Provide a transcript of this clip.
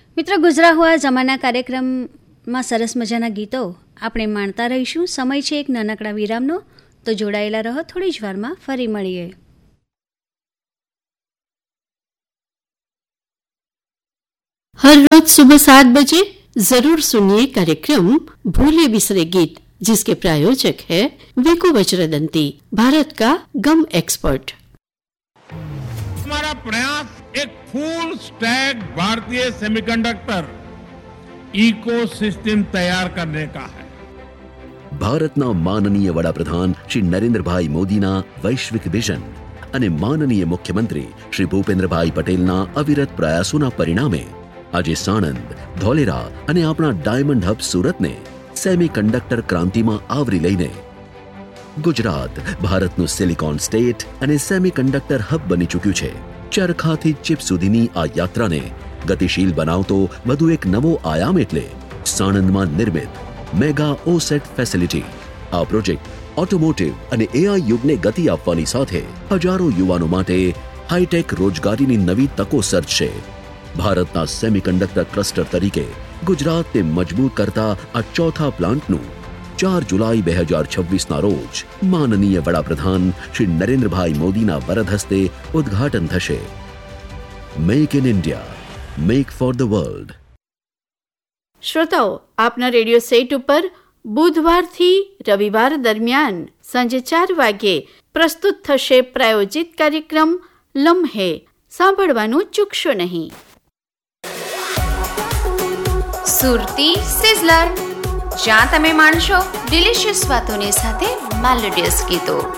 મિત્રો, ગુજરા હુઆ જમાના કાર્યક્રમમાં સરસ મજાના ગીતો આપણે માણતા રહીશું. સમય છે એક નાનકડા વિરામનો, તો જોડાયેલા રહો. થોડી જ વારમાં ફરી મળીએ. हर रोज सुबह 7 बजे जरूर सुनिए कार्यक्रम भूले बिसरे गीत, जिसके प्रायोजक है वेको वज्रदंती, भारत का गम एक्सपर्ट. हमारा प्रयास एक फुल स्टैक भारतीय सेमीकंडक्टर इकोसिस्टम तैयार करने का है. ભારતના માનનીય વડાપ્રધાન શ્રી નરેન્દ્રભાઈ મોદીના વૈશ્વિક વિઝન અને માનનીય મુખ્યમંત્રી શ્રી ભૂપેન્દ્રભાઈ પટેલના અવિરત પ્રયાસોના પરિણામે આજે સાણંદ, ધોલેરા અને આપણા ડાયમંડ હબ સુરતને સેમીકન્ડક્ટર ક્રાંતિમાં આવરી લઈને ગુજરાત ભારતનું સિલિકોન સ્ટેટ અને સેમીકન્ડક્ટર હબ બની ચૂક્યું છે. ચરખાથી ચિપ સુધીની આ યાત્રાને ગતિશીલ બનાવતો વધુ એક નવો આયામ એટલે સાણંદમાં નિર્મિત મેગા ઓસેટ ફેસિલિટી. આ પ્રોજેક્ટ ઓટોમોટિવ અને એઆઈ યુગને ગતિ આપવાની સાથે હજારો યુવાનો માટે હાઈટેક રોજગારીની નવી તકો સર્જશે. ભારતના સેમીકન્ડક્ટર ક્લસ્ટર તરીકે ગુજરાતને મજબૂત કરતા આ ચોથા પ્લાન્ટનું 4 જુલાઈ 2026ના રોજ માનનીય વડાપ્રધાન શ્રી નરેન્દ્રભાઈ મોદીના વરદ હસ્તે ઉદ્ઘાટન થશે. Make in India, make for the world. શ્રોતાઓ, આપના રેડિયો સેટ ઉપર બુધવારથી રવિવાર દરમિયાન સાંજે 4 વાગ્યે પ્રસ્તુત થશે પ્રાયોજિત કાર્યક્રમ લમ્હે. સાંભળવાનું ચૂકશો નહીં. સુરતી સિઝલર, જ્યાં તમે માણશો ડિલિશિયસ વાતોની સાથે મેલોડિયસ ગીતો.